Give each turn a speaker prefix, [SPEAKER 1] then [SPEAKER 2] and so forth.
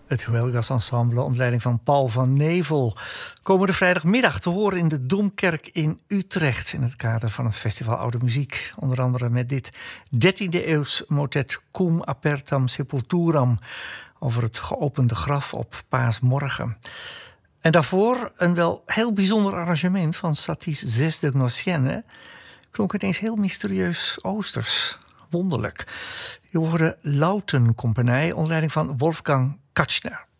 [SPEAKER 1] Het Huelgas Ensemble onder leiding van Paul van Nevel. Komende vrijdagmiddag te horen in de Domkerk in Utrecht in het kader van het Festival Oude Muziek. Onder andere met dit 13e-eeuws motet Cum apertam sepulturam over het geopende graf op Paasmorgen. En daarvoor een wel heel bijzonder arrangement van Satie's Zesde Gnossienne. Klonk ineens heel mysterieus oosters. Wonderlijk. Je hoorde Lautenkompanie onder leiding van Wolfgang Katschner.